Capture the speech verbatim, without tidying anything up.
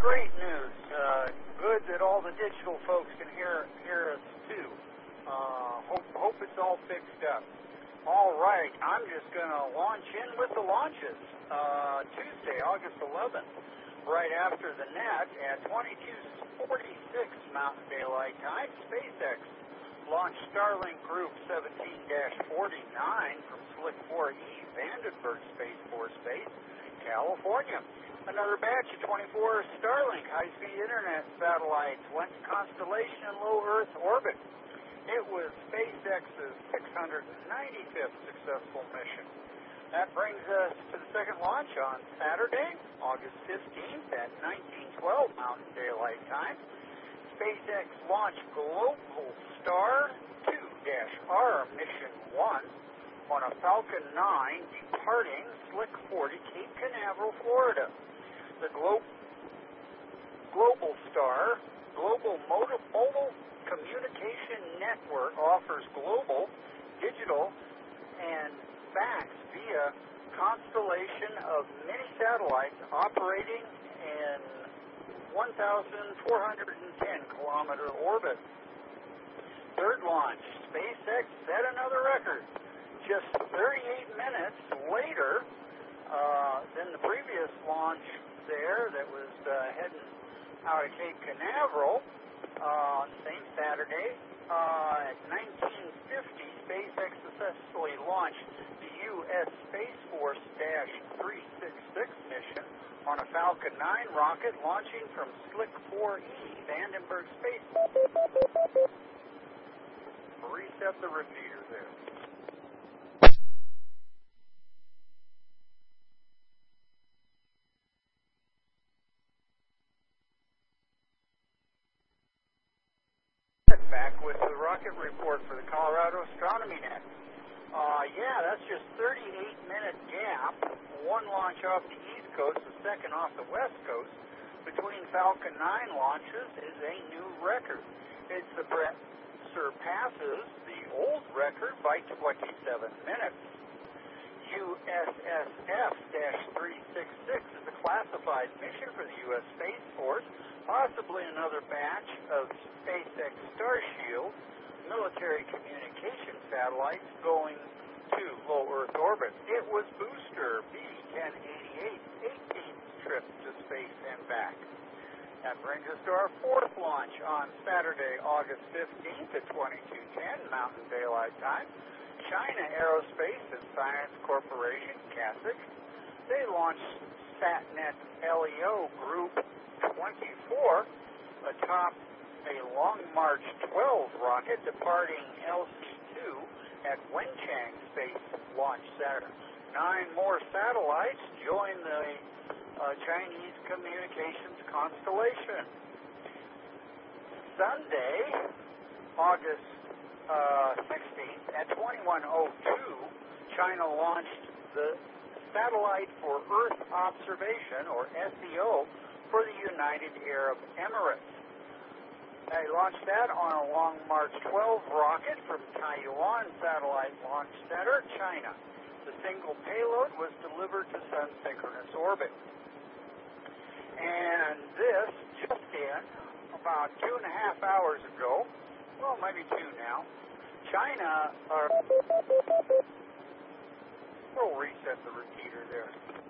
great news. Uh, good that all the digital folks can hear hear us too. Uh, hope hope it's all fixed up. All right, I'm just going to launch in with the launches. Uh, Tuesday, August eleventh, right after the net at twenty-two forty-six Mountain Daylight Time, SpaceX launched Starlink Group seventeen forty-nine from Slick four E, Vandenberg Space Force Base, California. Another batch of twenty-four Starlink high-speed internet satellites went to Constellation in low Earth orbit. It was SpaceX's six hundred ninety-fifth successful mission. That brings us to the second launch on Saturday, August fifteenth at nineteen twelve Mountain Daylight Time. SpaceX launched Global Star two R Mission one on a Falcon nine departing Slick forty, Cape Canaveral, Florida. The Glo- Global Star Global Mobile Communication Network offers global, digital, and fax via constellation of many satellites operating in one thousand four hundred ten kilometer orbit. Third launch, SpaceX set another record. Just thirty-eight minutes later uh, than the previous launch there that was uh, heading out of Cape Canaveral on uh, same Saturday. Uh, at nineteen fifty, SpaceX successfully launched the U S Space Force three sixty-six mission on a Falcon nine rocket launching from Slick four E, Vandenberg Space. Reset the repeater there. Back with the rocket report for the Colorado Astronomy Net. Uh, yeah, that's just thirty-eight minute gap. One launch off the East Coast, the second off the West Coast. Between Falcon nine launches is a new record. It surpasses the old record by twenty-seven minutes. U S S F three sixty-six is a classified mission for the U S Space Force, possibly another batch of SpaceX Starshield military communication satellites going to low Earth orbit. It was booster B ten eighty-eight, eighteenth trip to space and back. That brings us to our fourth launch on Saturday, August fifteenth at twenty-two ten Mountain Daylight Time. China Aerospace and Science Corporation, CASIC, they launched SatNet L E O Group twenty-four atop a Long March twelve rocket departing L C two at Wenchang Space Launch Center. Nine more satellites join the uh, Chinese communications constellation. Sunday, August uh, sixteenth at twenty-one oh two, China launched the Satellite for Earth Observation, or S E O, for the United Arab Emirates. They launched that on a Long March twelve rocket from Taiwan Satellite Launch Center, China. The single payload was delivered to sun-synchronous orbit. And this just in, about two and a half hours ago, well, maybe two now, China, uh, we'll reset the repeater there.